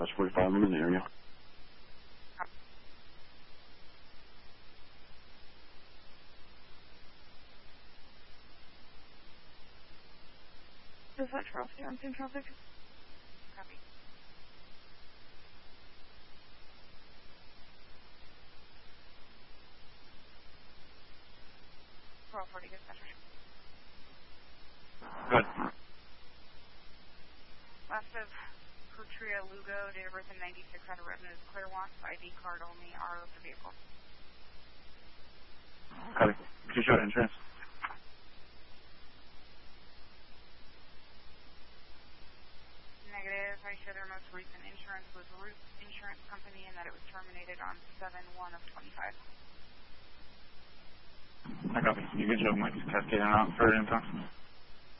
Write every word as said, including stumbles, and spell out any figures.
Dispatch forty-five, I'm in the area. Dispatch Ralphie, I'm in traffic. Copy. twelve forty, dispatcher. Good. Last of Putria Lugo, date of birth in ninety-six, out of residence, clear wants, I D card only, R O for vehicle. Copy. Could you show insurance? Negative. I show their most recent insurance was Root Insurance Company and that it was terminated on seven one of twenty-five. I copy. You can show Mike's cascade out for info.